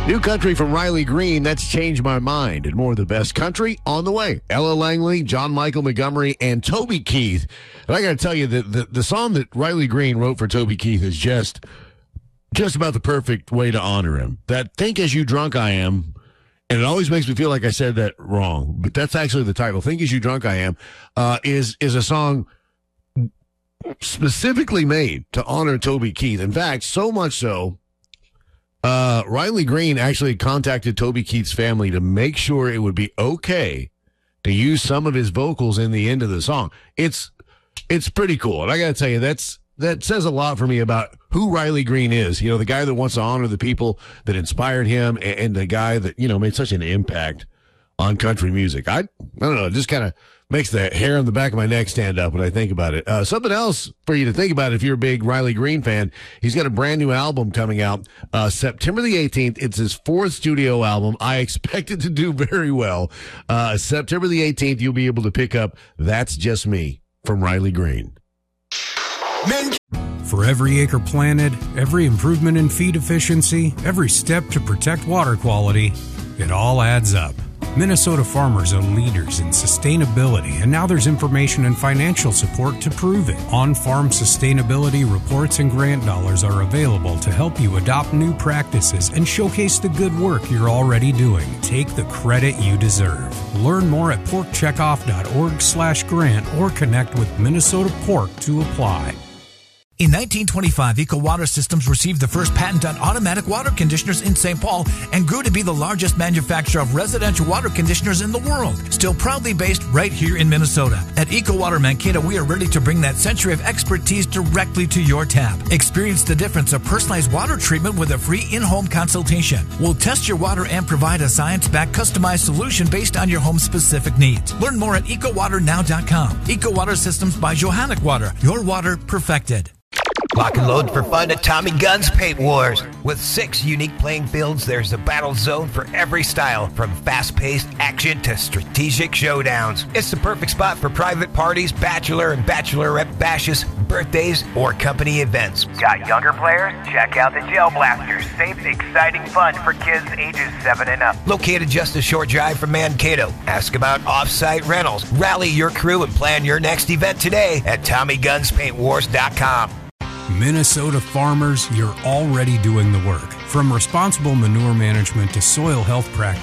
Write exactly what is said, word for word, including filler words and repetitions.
New country from Riley Green, That's Changed My Mind. And more of the best country on the way. Ella Langley, John Michael Montgomery, and Toby Keith. And I got to tell you, that the, the song that Riley Green wrote for Toby Keith is just, just about the perfect way to honor him. That Think As You Drunk I Am, and it always makes me feel like I said that wrong, but that's actually the title. Think As You Drunk I Am uh, is, is a song specifically made to honor Toby Keith. In fact, so much so, Uh, Riley Green actually contacted Toby Keith's family to make sure it would be okay to use some of his vocals in the end of the song. It's it's pretty cool. And I got to tell you, that's that says a lot for me about who Riley Green is. You know, the guy that wants to honor the people that inspired him, and, and the guy that, you know, made such an impact on country music. I, I don't know, it just kind of makes the hair on the back of my neck stand up when I think about it. Uh, something else for you to think about if you're a big Riley Green fan, he's got a brand new album coming out uh, September the eighteenth. It's his fourth studio album. I expect it to do very well. Uh, September the eighteenth, you'll be able to pick up That's Just Me from Riley Green. For every acre planted, every improvement in feed efficiency, every step to protect water quality, it all adds up. Minnesota farmers are leaders in sustainability, and now there's information and financial support to prove it. On-farm sustainability reports and grant dollars are available to help you adopt new practices and showcase the good work you're already doing. Take the credit you deserve. Learn more at pork checkoff dot org slash grant or connect with Minnesota Pork to apply. In nineteen twenty-five, Eco Water Systems received the first patent on automatic water conditioners in Saint Paul and grew to be the largest manufacturer of residential water conditioners in the world. Still proudly based right here in Minnesota. At Eco Water Mankato, we are ready to bring that century of expertise directly to your tap. Experience the difference of personalized water treatment with a free in-home consultation. We'll test your water and provide a science-backed customized solution based on your home's specific needs. Learn more at eco water now dot com. Eco Water Systems by Johannic Water. Your water perfected. Lock and load for fun at Tommy Gunn's Paint Wars. With six unique playing fields, there's a battle zone for every style, from fast-paced action to strategic showdowns. It's the perfect spot for private parties, bachelor and bachelorette bashes, birthdays, or company events. Got younger players? Check out the Gel Blasters. Safe, exciting fun for kids ages seven and up. Located just a short drive from Mankato. Ask about off-site rentals. Rally your crew and plan your next event today at Tommy Guns Paint Wars dot com. Minnesota farmers, you're already doing the work. From responsible manure management to soil health practices,